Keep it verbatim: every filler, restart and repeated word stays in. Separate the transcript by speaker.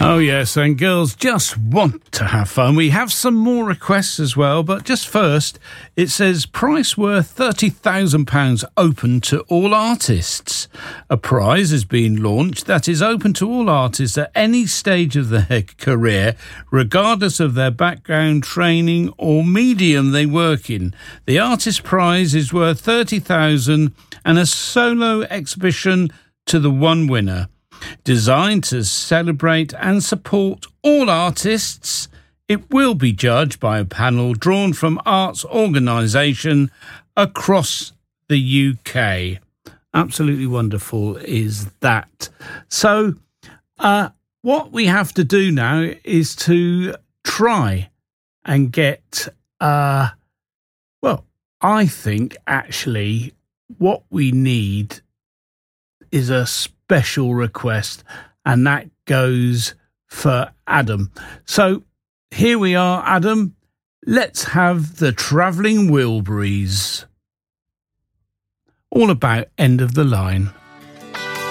Speaker 1: Oh, yes, and girls just want to have fun. We have some more requests as well, but just first, it says price worth thirty thousand pounds open to all artists. A prize is being launched that is open to all artists at any stage of their career, regardless of their background, training or medium they work in. The artist prize is worth thirty thousand pounds and a solo exhibition to the one winner. Designed to celebrate and support all artists, it will be judged by a panel drawn from arts organisation across the U K. Absolutely wonderful is that. So uh, what we have to do now is to try and get, uh, well, I think actually what we need is a special request, and that goes for Adam. So here we are, Adam. Let's have the Travelling Wilburys. All about End of the Line.